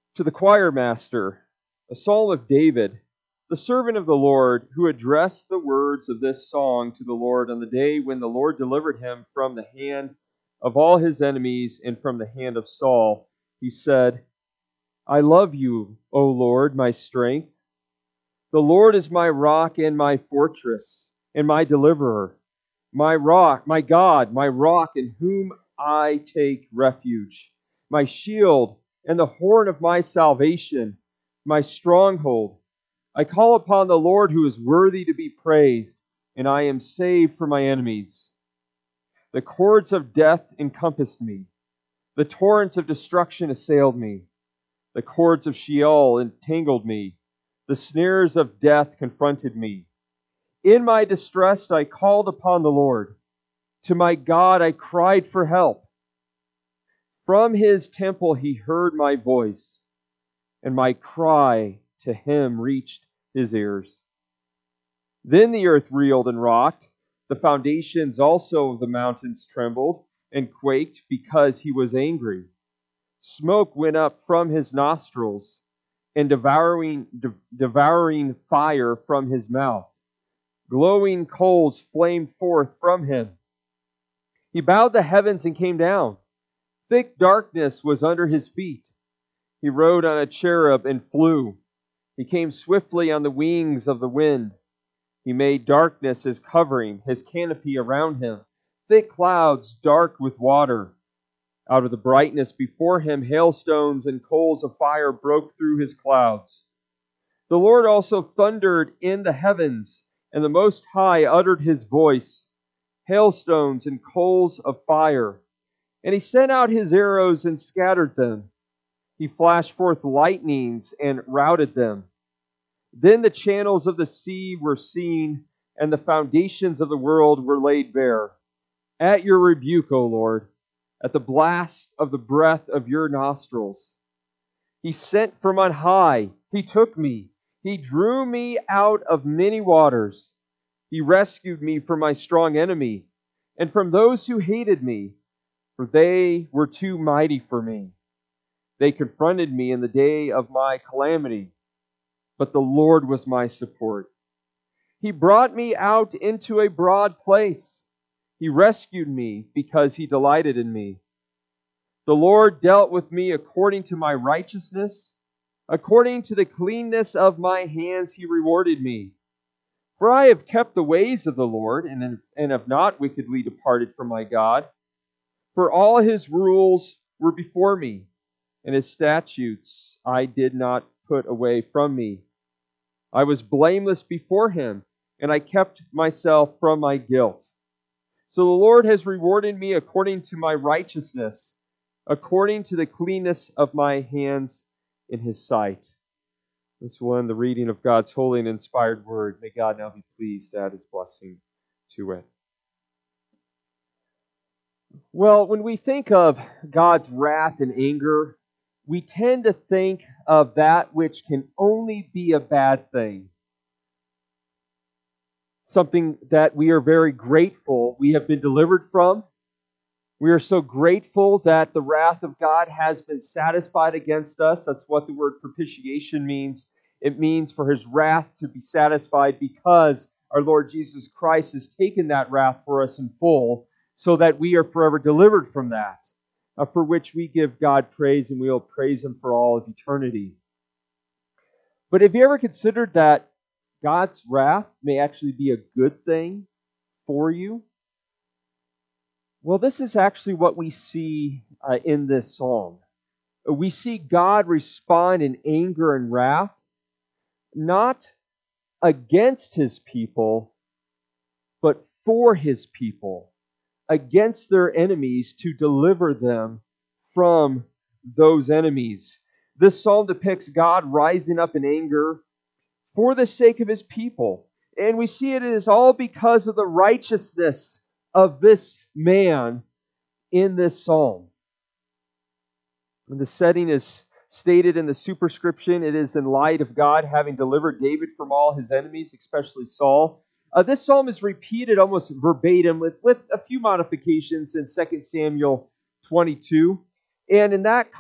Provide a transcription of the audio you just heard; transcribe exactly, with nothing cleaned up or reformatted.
To the choir master, a psalm of David, the servant of the Lord, who addressed the words of this song to the Lord on the day when the Lord delivered him from the hand of all his enemies and from the hand of Saul. He said, I love you, O Lord, my strength. The Lord is my rock and my fortress and my deliverer, my rock, my God, my rock in whom I take refuge, my shield and the horn of my salvation, my stronghold. I call upon the Lord who is worthy to be praised, and I am saved from my enemies. The cords of death encompassed me. The torrents of destruction assailed me. The cords of Sheol entangled me. The snares of death confronted me. In my distress I called upon the Lord. To my God I cried for help. From his temple he heard my voice, and my cry to him reached his ears. Then the earth reeled and rocked. The foundations also of the mountains trembled and quaked because he was angry. Smoke went up from his nostrils, and devouring, de- devouring fire from his mouth. Glowing coals flamed forth from him. He bowed the heavens and came down. Thick darkness was under his feet. He rode on a cherub and flew. He came swiftly on the wings of the wind. He made darkness his covering, his canopy around him, thick clouds dark with water. Out of the brightness before him, hailstones and coals of fire broke through his clouds. The Lord also thundered in the heavens, and the Most High uttered his voice, hailstones and coals of fire. And he sent out his arrows and scattered them. He flashed forth lightnings and routed them. Then the channels of the sea were seen, and the foundations of the world were laid bare. At your rebuke, O Lord, at the blast of the breath of your nostrils. He sent from on high. He took me. He drew me out of many waters. He rescued me from my strong enemy and from those who hated me, for they were too mighty for me. They confronted me in the day of my calamity, but the Lord was my support. He brought me out into a broad place. He rescued me because he delighted in me. The Lord dealt with me according to my righteousness. According to the cleanness of my hands he rewarded me. For I have kept the ways of the Lord, and, and have not wickedly departed from my God. For all his rules were before me, and his statutes I did not put away from me. I was blameless before him, and I kept myself from my guilt. So the Lord has rewarded me according to my righteousness, according to the cleanness of my hands in his sight. This will end the reading of God's holy and inspired word. May God now be pleased to add his blessing to it. Well, when we think of God's wrath and anger, we tend to think of that which can only be a bad thing. Something that we are very grateful we have been delivered from. We are so grateful that the wrath of God has been satisfied against us. That's what the word propitiation means. It means for his wrath to be satisfied because our Lord Jesus Christ has taken that wrath for us in full, so that we are forever delivered from that, uh, for which we give God praise, and we will praise him for all of eternity. But have you ever considered that God's wrath may actually be a good thing for you? Well, this is actually what we see uh, in this psalm. We see God respond in anger and wrath, not against his people, but for his people, against their enemies to deliver them from those enemies. This psalm depicts God rising up in anger for the sake of his people. And we see it is all because of the righteousness of this man in this psalm. And the setting is stated in the superscription. It is in light of God having delivered David from all his enemies, especially Saul. Uh, this psalm is repeated almost verbatim with, with a few modifications in Second Samuel twenty-two. And in that